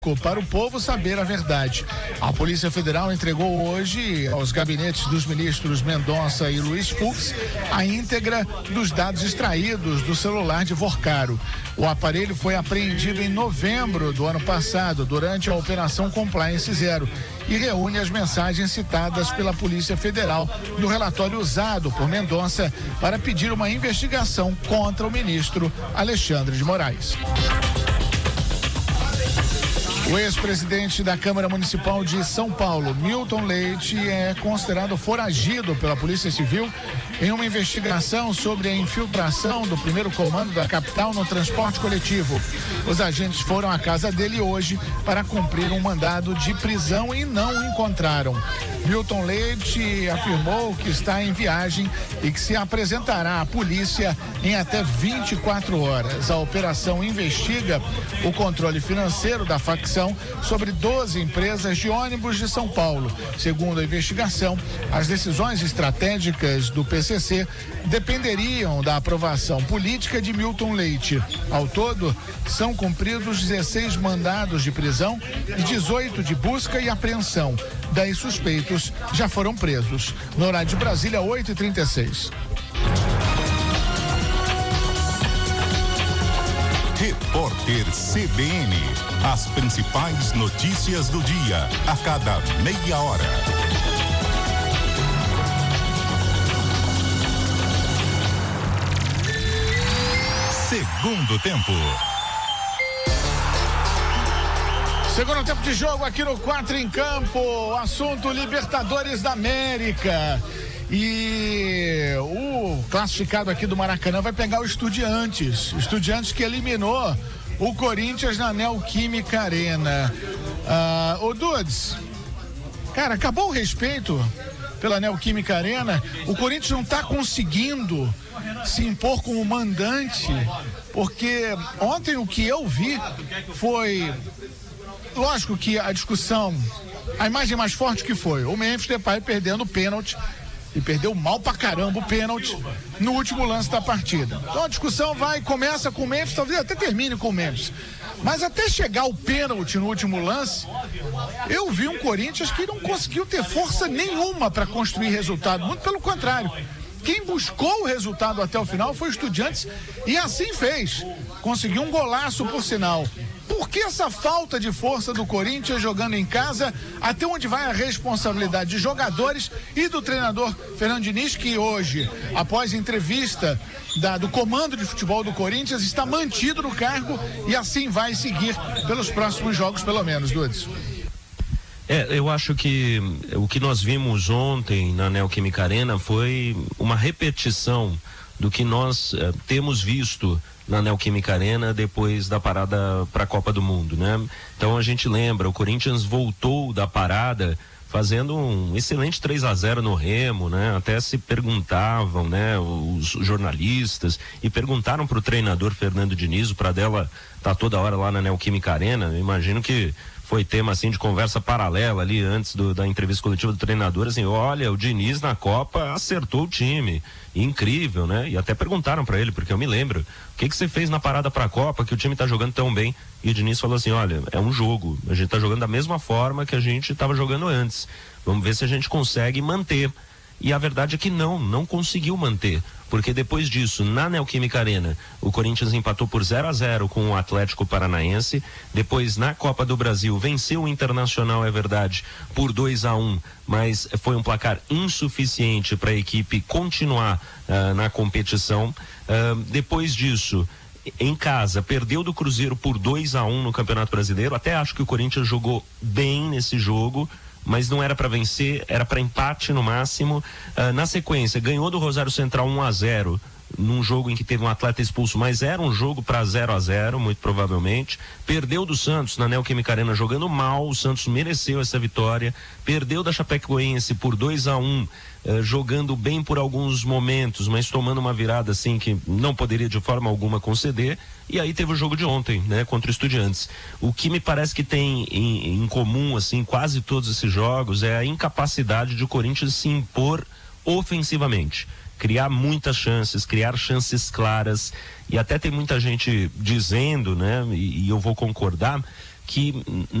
para o povo saber a verdade. A Polícia Federal entregou hoje aos gabinetes dos ministros Mendonça e Luiz Fux a íntegra dos dados extraídos do celular de Vorcaro. O aparelho foi apreendido em novembro do ano passado, durante a Operação Compliance Zero, e reúne as mensagens citadas pela Polícia Federal no relatório usado por Mendonça para pedir uma investigação contra o ministro Alexandre de Moraes. O ex-presidente da Câmara Municipal de São Paulo, Milton Leite, é considerado foragido pela Polícia Civil em uma investigação sobre a infiltração do primeiro comando da capital no transporte coletivo. Os agentes foram à casa dele hoje para cumprir um mandado de prisão e não o encontraram. Milton Leite afirmou que está em viagem e que se apresentará à polícia em até 24 horas. A operação investiga o controle financeiro da facção sobre 12 empresas de ônibus de São Paulo. Segundo a investigação, as decisões estratégicas do PCC dependeriam da aprovação política de Milton Leite. Ao todo, são cumpridos 16 mandados de prisão e 18 de busca e apreensão. 10 suspeitos já foram presos. No horário de Brasília, 8h36. Repórter CBN. As principais notícias do dia, a cada meia hora. Segundo tempo. Segundo tempo de jogo aqui no 4 em Campo. Assunto Libertadores da América. E o classificado aqui do Maracanã vai pegar o Estudiantes. Estudiantes que eliminou o Corinthians na Neoquímica Arena. Ô Dudes, cara, acabou o respeito pela Neoquímica Arena. O Corinthians não está conseguindo se impor como mandante, porque ontem o que eu vi foi... Lógico que a discussão, a imagem mais forte que foi o Memphis Depay perdendo o pênalti, e perdeu mal pra caramba o pênalti no último lance da partida. Então a discussão começa com o Memphis, talvez até termine com o Memphis. Mas até chegar o pênalti no último lance, eu vi um Corinthians que não conseguiu ter força nenhuma para construir resultado, muito pelo contrário. Quem buscou o resultado até o final foi o Estudiantes e assim fez. Conseguiu um golaço, por sinal. Por que essa falta de força do Corinthians jogando em casa? Até onde vai a responsabilidade de jogadores e do treinador Fernando Diniz, que hoje, após entrevista do comando de futebol do Corinthians, está mantido no cargo e assim vai seguir pelos próximos jogos, pelo menos, Dudes. Eu acho que o que nós vimos ontem na Neoquímica Arena foi uma repetição do que nós temos visto na Neoquímica Arena depois da parada para a Copa do Mundo, né? Então a gente lembra, o Corinthians voltou da parada fazendo um excelente 3-0 no Remo, né? Até se perguntavam, né, os jornalistas, e perguntaram para o treinador Fernando Diniz, o Pradella tá toda hora lá na Neoquímica Arena. Eu imagino que foi tema assim de conversa paralela ali antes da entrevista coletiva do treinador, assim, olha, o Diniz na Copa acertou o time, incrível, né? E até perguntaram para ele, porque eu me lembro, o que você fez na parada pra Copa, que o time tá jogando tão bem? E o Diniz falou assim, olha, é um jogo, a gente tá jogando da mesma forma que a gente tava jogando antes, vamos ver se a gente consegue manter. E a verdade é que não conseguiu manter, porque depois disso, na Neoquímica Arena, o Corinthians empatou por 0-0 com o Atlético Paranaense. Depois, na Copa do Brasil, venceu o Internacional, é verdade, por 2-1, mas foi um placar insuficiente para a equipe continuar na competição. Depois disso, em casa, perdeu do Cruzeiro por 2-1 no Campeonato Brasileiro. Até acho que o Corinthians jogou bem nesse jogo, mas não era para vencer, era para empate no máximo. Na sequência, ganhou do Rosário Central 1-0 num jogo em que teve um atleta expulso, mas era um jogo para 0-0, muito provavelmente. Perdeu do Santos na Neoquímica Arena jogando mal, o Santos mereceu essa vitória. Perdeu da Chapecoense por 2-1, jogando bem por alguns momentos, mas tomando uma virada assim que não poderia de forma alguma conceder. E aí teve o jogo de ontem, né, contra o Estudiantes. O que me parece que tem em comum, assim, quase todos esses jogos, é a incapacidade de o Corinthians se impor ofensivamente. Criar muitas chances, criar chances claras, e até tem muita gente dizendo, né, e eu vou concordar, que